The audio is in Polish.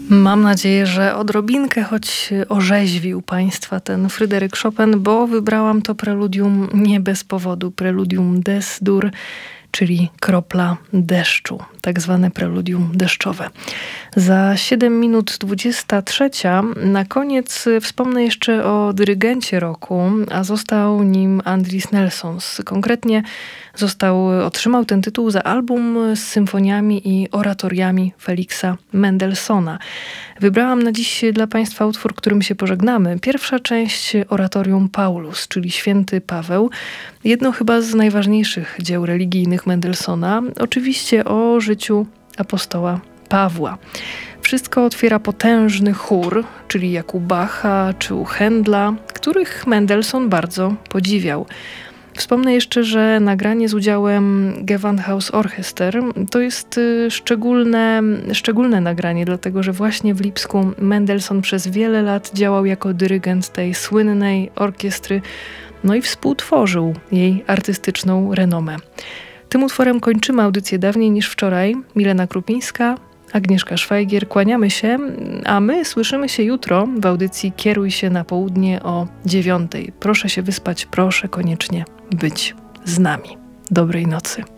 Mam nadzieję, że odrobinkę choć orzeźwił Państwa ten Fryderyk Chopin, bo wybrałam to preludium nie bez powodu. Preludium des dur, czyli kropla deszczu. Tak zwane preludium deszczowe. Za 7 minut 23. Na koniec wspomnę jeszcze o dyrygencie roku, a został nim Andris Nelsons. Konkretnie otrzymał ten tytuł za album z symfoniami i oratoriami Feliksa Mendelssohna. Wybrałam na dziś dla Państwa utwór, którym się pożegnamy. Pierwsza część oratorium Paulus, czyli Święty Paweł. Jedno chyba z najważniejszych dzieł religijnych Mendelssohna. Oczywiście o życiu apostoła Pawła. Wszystko otwiera potężny chór, czyli jak u Bacha czy u Händla, których Mendelssohn bardzo podziwiał. Wspomnę jeszcze, że nagranie z udziałem Gewandhaus Orchester to jest szczególne nagranie, dlatego że właśnie w Lipsku Mendelssohn przez wiele lat działał jako dyrygent tej słynnej orkiestry, no i współtworzył jej artystyczną renomę. Tym utworem kończymy audycję dawniej niż wczoraj. Milena Krupińska, Agnieszka Szwajgier, kłaniamy się, a my słyszymy się jutro w audycji Kieruj się na południe o 9:00. Proszę się wyspać, proszę koniecznie być z nami. Dobrej nocy.